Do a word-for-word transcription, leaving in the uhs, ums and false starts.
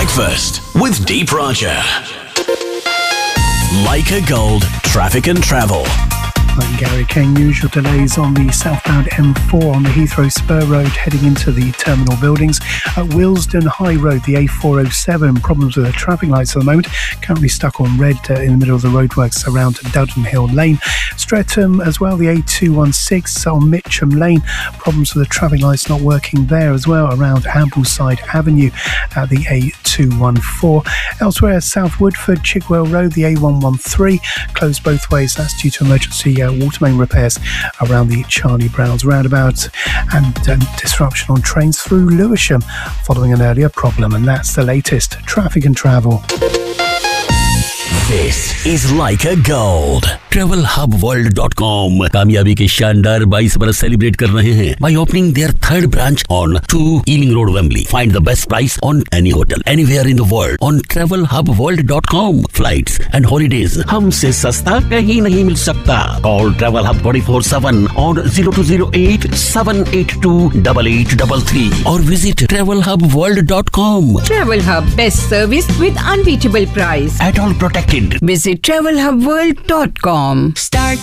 Breakfast with Deep Raja. Leica Gold Traffic and Travel. I'm Gary King. Usual delays on the southbound M four on the Heathrow Spur Road heading into the terminal buildings. At Willesden High Road, the A four oh seven, problems with the traffic lights at the moment. Currently stuck on red uh, in the middle of the roadworks around Dowden Hill Lane. Streatham as well, the A two one six on Mitcham Lane. Problems with the traffic lights not working there as well around Ambleside Avenue at the A two one four. Elsewhere, South Woodford, Chigwell Road, the A one one three, closed both ways. That's due to emergency uh, water main repairs around the Charlie Brown's roundabout, and um, disruption on trains through Lewisham following an earlier problem. And that's the latest traffic and travel. This is Leica Gold. travel hub world dot com कामयाबी के शानदार बाईस बरस celebrate कर रहे हैं by opening their third branch on two Ealing Road, Wembley. Find the best price on any hotel anywhere in the world on travel hub world dot com. Flights and holidays हमसे सस्ता कहीं नहीं मिल सकता. Call Travel Hub twenty-four seven on zero two zero eight seven eight two eight eight three three or visit travel hub world dot com. Travel Hub, best service with unbeatable price. At all protected. Visit travel hub world dot com. Start